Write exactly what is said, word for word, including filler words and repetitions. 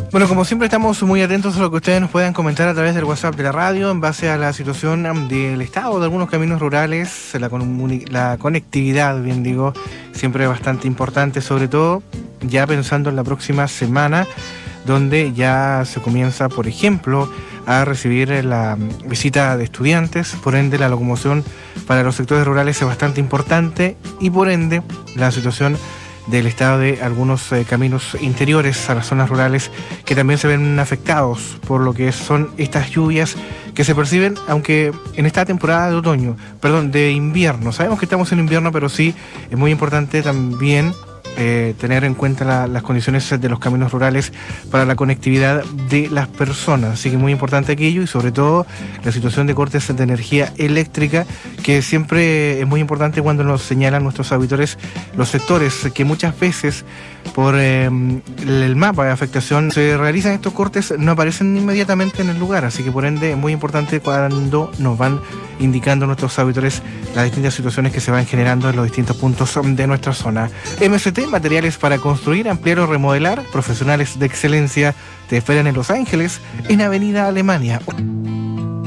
Bueno, como siempre estamos muy atentos a lo que ustedes nos puedan comentar a través del WhatsApp de la radio en base a la situación del estado de algunos caminos rurales, la, comuni- la conectividad, bien digo, siempre es bastante importante, sobre todo ya pensando en la próxima semana, donde ya se comienza, por ejemplo, a recibir la visita de estudiantes, por ende la locomoción para los sectores rurales es bastante importante y por ende la situación del estado de algunos eh, caminos interiores a las zonas rurales que también se ven afectados por lo que son estas lluvias que se perciben, aunque en esta temporada de otoño, perdón, de invierno. Sabemos que estamos en invierno, pero sí es muy importante también eh, tener en cuenta la, las condiciones de los caminos rurales para la conectividad de las personas. Así que muy importante aquello y sobre todo la situación de cortes de energía eléctrica, que siempre es muy importante cuando nos señalan nuestros auditores los sectores que muchas veces por eh, el mapa de afectación se realizan estos cortes, no aparecen inmediatamente en el lugar, así que por ende es muy importante cuando nos van indicando nuestros auditores las distintas situaciones que se van generando en los distintos puntos de nuestra zona. M S T, materiales para construir, ampliar o remodelar, profesionales de excelencia te esperan en Los Ángeles, en Avenida Alemania.